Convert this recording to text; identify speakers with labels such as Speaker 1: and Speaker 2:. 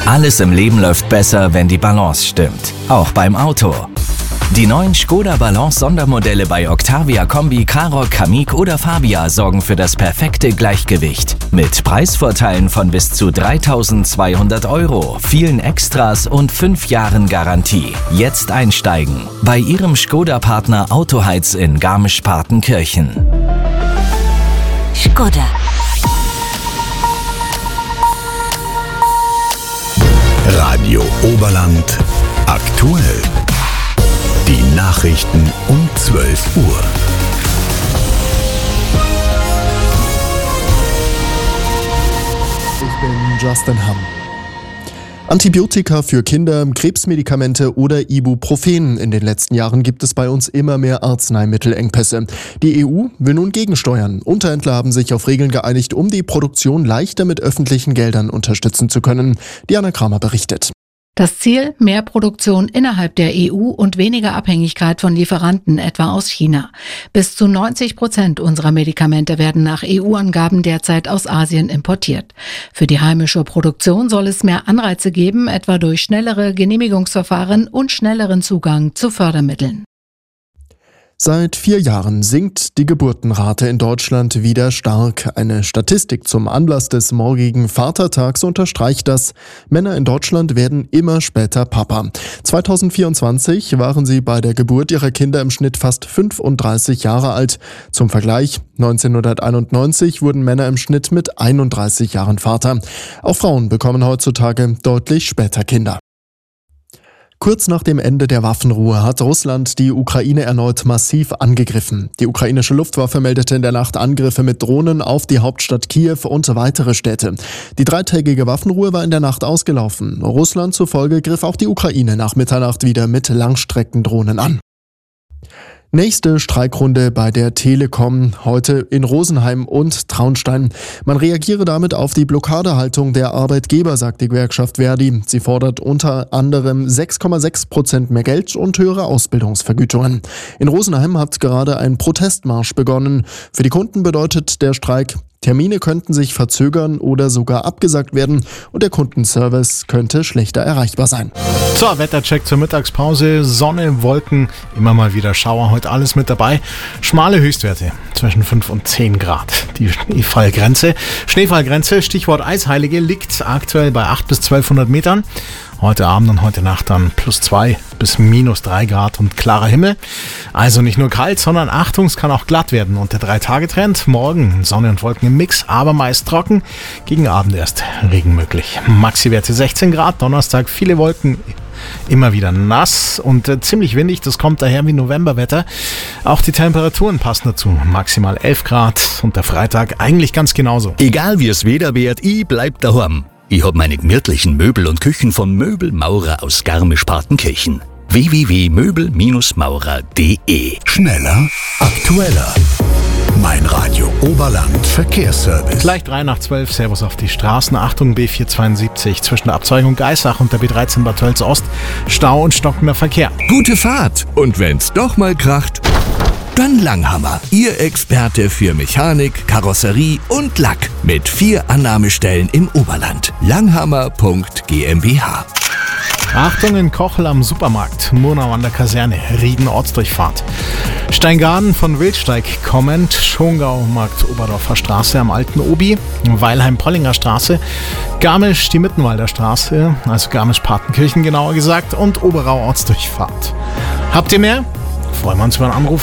Speaker 1: Alles im Leben läuft besser, wenn die Balance stimmt. Auch beim Auto. Die neuen Skoda Balance Sondermodelle bei Octavia Kombi, Karoq, Kamiq oder Fabia sorgen für das perfekte Gleichgewicht. Mit Preisvorteilen von bis zu 3.200 €, vielen Extras und 5 Jahren Garantie. Jetzt einsteigen bei Ihrem Skoda-Partner Autoheiz in Garmisch-Partenkirchen.
Speaker 2: Skoda.
Speaker 3: Radio Oberland aktuell. Die Nachrichten um 12 Uhr.
Speaker 4: Ich bin Justin Hamm. Antibiotika für Kinder, Krebsmedikamente oder Ibuprofen. In den letzten Jahren gibt es bei uns immer mehr Arzneimittelengpässe. Die EU will nun gegensteuern. Unterhändler haben sich auf Regeln geeinigt, um die Produktion leichter mit öffentlichen Geldern unterstützen zu können. Diana Kramer berichtet.
Speaker 5: Das Ziel: mehr Produktion innerhalb der EU und weniger Abhängigkeit von Lieferanten, etwa aus China. Bis zu 90% unserer Medikamente werden nach EU-Angaben derzeit aus Asien importiert. Für die heimische Produktion soll es mehr Anreize geben, etwa durch schnellere Genehmigungsverfahren und schnelleren Zugang zu Fördermitteln.
Speaker 4: Seit 4 Jahren sinkt die Geburtenrate in Deutschland wieder stark. Eine Statistik zum Anlass des morgigen Vatertags unterstreicht das. Männer in Deutschland werden immer später Papa. 2024 waren sie bei der Geburt ihrer Kinder im Schnitt fast 35 Jahre alt. Zum Vergleich: 1991 wurden Männer im Schnitt mit 31 Jahren Vater. Auch Frauen bekommen heutzutage deutlich später Kinder. Kurz nach dem Ende der Waffenruhe hat Russland die Ukraine erneut massiv angegriffen. Die ukrainische Luftwaffe meldete in der Nacht Angriffe mit Drohnen auf die Hauptstadt Kiew und weitere Städte. Die 3-tägige Waffenruhe war in der Nacht ausgelaufen. Russland zufolge griff auch die Ukraine nach Mitternacht wieder mit Langstreckendrohnen an. Nächste Streikrunde bei der Telekom, heute in Rosenheim und Traunstein. Man reagiere damit auf die Blockadehaltung der Arbeitgeber, sagt die Gewerkschaft ver.di. Sie fordert unter anderem 6,6% mehr Geld und höhere Ausbildungsvergütungen. In Rosenheim hat gerade ein Protestmarsch begonnen. Für die Kunden bedeutet der Streik: Termine könnten sich verzögern oder sogar abgesagt werden und der Kundenservice könnte schlechter erreichbar sein.
Speaker 6: So, Wettercheck zur Mittagspause. Sonne, Wolken, immer mal wieder Schauer, heute alles mit dabei. Schmale Höchstwerte zwischen 5 und 10 Grad. Die Schneefallgrenze, Stichwort Eisheilige, liegt aktuell bei 800 bis 1200 Metern. Heute Abend und heute Nacht dann +2 bis -3 Grad und klarer Himmel. Also nicht nur kalt, sondern Achtung, es kann auch glatt werden. Und der 3-Tage-Trend: morgen Sonne und Wolken im Mix, aber meist trocken. Gegen Abend erst Regen möglich. Maxi-Werte 16 Grad, Donnerstag viele Wolken, immer wieder nass und ziemlich windig. Das kommt daher wie Novemberwetter. Auch die Temperaturen passen dazu. Maximal 11 Grad und der Freitag eigentlich ganz genauso.
Speaker 7: Egal wie es Wetter wird, ich bleib daheim. Ich hab meine gemütlichen Möbel und Küchen von Möbelmaurer aus Garmisch-Partenkirchen. www.möbelmaurer.de.
Speaker 3: Schneller, aktueller. Mein Radio Oberland Verkehrsservice.
Speaker 6: Gleich 3:03, Servus auf die Straßen. Achtung, B472 zwischen der Abzweigung Geissach und der B13 Bad Tölz Ost. Stau und stockender Verkehr.
Speaker 3: Gute Fahrt. Und wenn's doch mal kracht, dann Langhammer. Ihr Experte für Mechanik, Karosserie und Lack. Mit 4 Annahmestellen im Oberland. Langhammer.GmbH.
Speaker 6: Achtung in Kochel am Supermarkt, Murnau an der Kaserne, Rieden Ortsdurchfahrt. Steingaden von Wildsteig kommend, Schongau Markt Oberdorfer Straße am Alten Obi, Weilheim-Pollinger Straße, Garmisch die Mittenwalder Straße, also Garmisch-Partenkirchen genauer gesagt, und Oberau Ortsdurchfahrt. Habt ihr mehr? Freuen wir uns über einen Anruf